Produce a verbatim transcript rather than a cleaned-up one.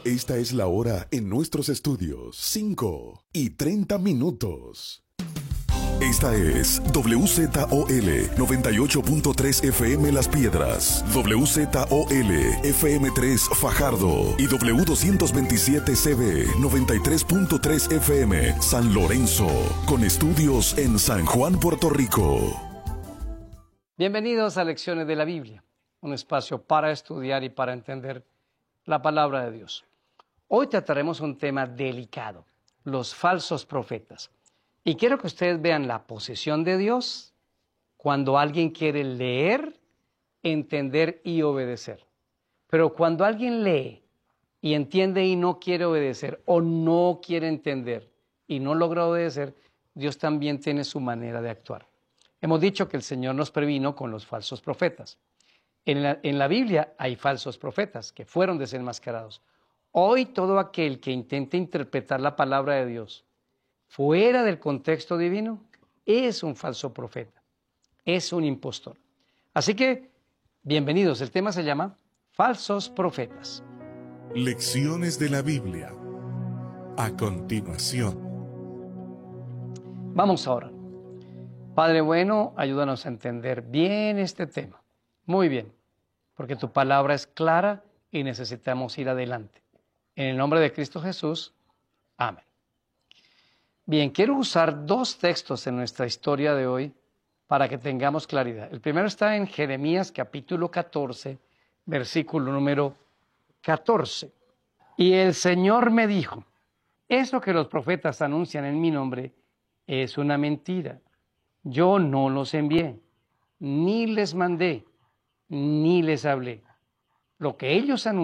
Esta es la hora en nuestros estudios, cinco y treinta minutos. Esta es W Z O L noventa y ocho punto tres F M Las Piedras, W Z O L F M tres Fajardo y W doscientos veintisiete C B noventa y tres punto tres F M San Lorenzo, con estudios en San Juan, Puerto Rico. Bienvenidos a Lecciones de la Biblia, un espacio para estudiar y para entender la palabra de Dios. Hoy trataremos un tema delicado, los falsos profetas. Y quiero que ustedes vean la posición de Dios cuando alguien quiere leer, entender y obedecer. Pero cuando alguien lee y entiende y no quiere obedecer, o no quiere entender y no logra obedecer, Dios también tiene su manera de actuar. Hemos dicho que el Señor nos previno con los falsos profetas. En la, en la Biblia hay falsos profetas que fueron desenmascarados. Hoy todo aquel que intente interpretar la palabra de Dios fuera del contexto divino es un falso profeta, es un impostor. Así que, bienvenidos. El tema se llama Falsos Profetas. Lecciones de la Biblia. A continuación. Vamos ahora. Padre bueno, ayúdanos a entender bien este tema. Muy bien, porque tu palabra es clara y necesitamos ir adelante. En el nombre de Cristo Jesús, amén. Bien, quiero usar dos textos en nuestra historia de hoy para que tengamos claridad. El primero está en Jeremías capítulo catorce, versículo número catorce. Y el Señor me dijo, eso que los profetas anuncian en mi nombre es una mentira. Yo no los envié, ni les mandé, ni les hablé. Lo que ellos anuncian